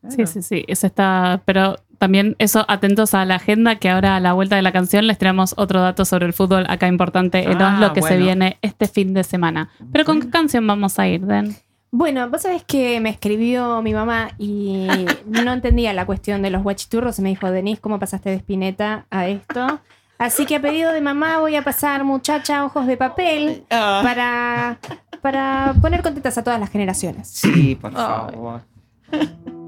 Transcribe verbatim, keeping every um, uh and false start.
Sí, sí, sí, eso está, pero también eso, atentos a la agenda, que ahora a la vuelta de la canción les traemos otro dato sobre el fútbol acá importante en Ah, Oslo que bueno. se viene este fin de semana. Pero ¿con qué canción vamos a ir, Den? Bueno, vos sabés que me escribió mi mamá y no entendía la cuestión de los guachiturros y me dijo, Denise, ¿cómo pasaste de Spinetta a esto? Así que a pedido de mamá voy a pasar Muchacha Ojos de Papel Ah. para, para poner contentas a todas las generaciones. Sí, por Ay. favor.